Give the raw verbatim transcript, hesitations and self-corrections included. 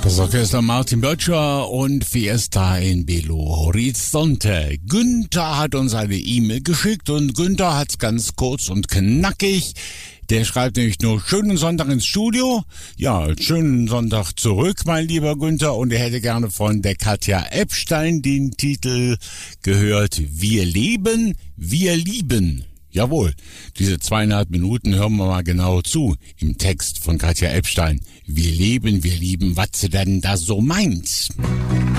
Das Orchester Martin Böttcher und Fiesta in Belo Horizonte. Günther hat uns eine E-Mail geschickt und Günther hat's ganz kurz und knackig. Der schreibt nämlich nur schönen Sonntag ins Studio. Ja, schönen Sonntag zurück, mein lieber Günther. Und er hätte gerne von der Katja Epstein den Titel gehört: Wir leben, wir lieben. Jawohl, diese zweieinhalb Minuten hören wir mal genau zu im Text von Katja Epstein. Wir leben, wir lieben, was sie denn da so meint.